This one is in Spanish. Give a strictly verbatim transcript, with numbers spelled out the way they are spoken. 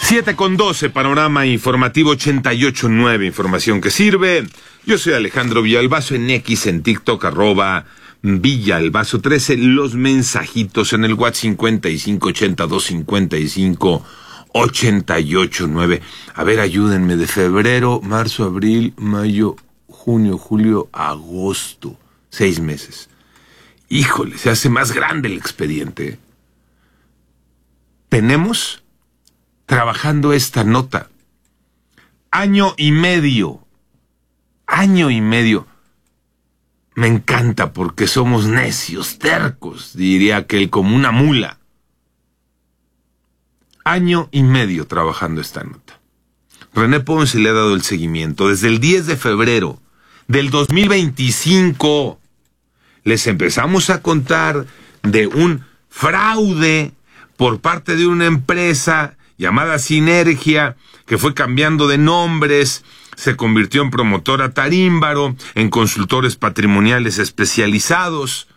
siete con doce, panorama informativo ochenta y ocho punto nueve, información que sirve. Yo soy Alejandro Villalbazo, en X, en TikTok, arroba Villalbazo trece. Los mensajitos en el WhatsApp cincuenta y cinco ochenta y dos cincuenta y cinco ochenta y ocho nueve. A ver, ayúdenme, de febrero, marzo, abril, mayo, junio, julio, agosto. Seis meses. Híjole, se hace más grande el expediente. Tenemos trabajando esta nota año y medio. Año y medio. Me encanta porque somos necios, tercos, diría aquel, como una mula. Año y medio trabajando esta nota. René Ponce le ha dado el seguimiento desde el diez de febrero del dos mil veinticinco. Les empezamos a contar de un fraude por parte de una empresa llamada Sinergia, que fue cambiando de nombres, se convirtió en promotora Tarímbaro, en consultores patrimoniales especializados.